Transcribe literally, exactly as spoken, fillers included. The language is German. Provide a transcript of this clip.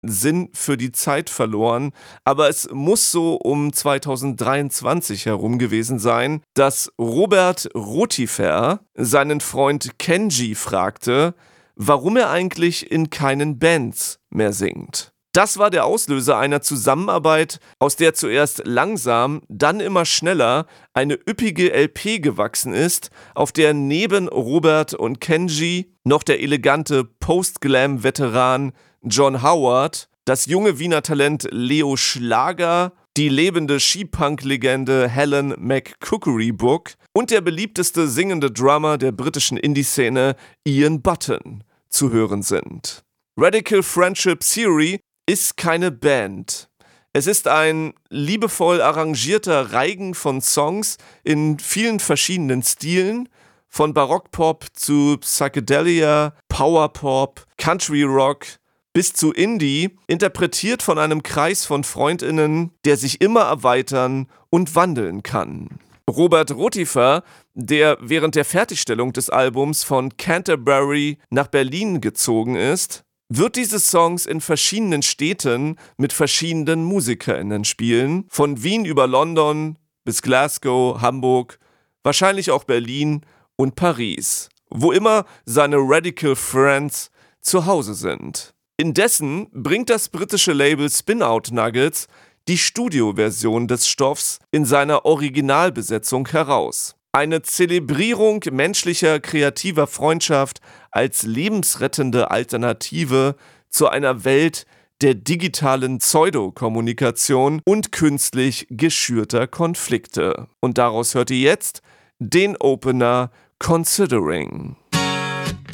Sinn für die Zeit verloren, aber es muss so um zweitausenddreiundzwanzig herum gewesen sein, dass Robert Rotifer seinen Freund Kenji fragte, warum er eigentlich in keinen Bands mehr singt. Das war der Auslöser einer Zusammenarbeit, aus der zuerst langsam, dann immer schneller eine üppige L P gewachsen ist, auf der neben Robert und Kenji noch der elegante Post-Glam-Veteran John Howard, das junge Wiener Talent Leo Schlager, die lebende Skipunk-Legende Helen McCookerybook und der beliebteste singende Drummer der britischen Indie-Szene Ian Button zu hören sind. Radical Friendship Theory ist keine Band. Es ist ein liebevoll arrangierter Reigen von Songs in vielen verschiedenen Stilen, von Barockpop zu Psychedelia, Powerpop, Country Rock bis zu Indie, interpretiert von einem Kreis von FreundInnen, der sich immer erweitern und wandeln kann. Robert Rotifer, der während der Fertigstellung des Albums von Canterbury nach Berlin gezogen ist, wird diese Songs in verschiedenen Städten mit verschiedenen MusikerInnen spielen, von Wien über London bis Glasgow, Hamburg, wahrscheinlich auch Berlin und Paris, wo immer seine Radical Friends zu Hause sind. Indessen bringt das britische Label Spin-Out Nuggets die Studioversion des Stoffs in seiner Originalbesetzung heraus. Eine Zelebrierung menschlicher kreativer Freundschaft als lebensrettende Alternative zu einer Welt der digitalen Pseudokommunikation und künstlich geschürter Konflikte. Und daraus hört ihr jetzt den Opener Considering.